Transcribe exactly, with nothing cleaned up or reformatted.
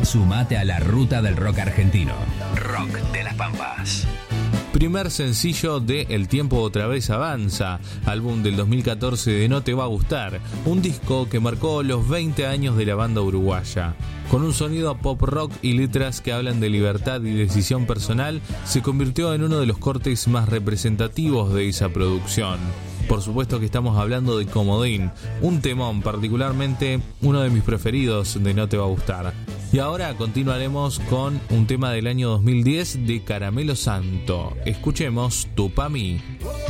Sumate a la ruta del rock argentino. Rock de las Pampas. Primer sencillo de El tiempo otra vez avanza, álbum del dos mil catorce de No te va a gustar, un disco que marcó los veinte años de la banda uruguaya. Con un sonido pop rock y letras que hablan de libertad y decisión personal, se convirtió en uno de los cortes más representativos de esa producción. Por supuesto que estamos hablando de Comodín, un temón, particularmente uno de mis preferidos de No te va a gustar. Y ahora continuaremos con un tema del año dos mil diez de Caramelo Santo. Escuchemos Tu pa' mí.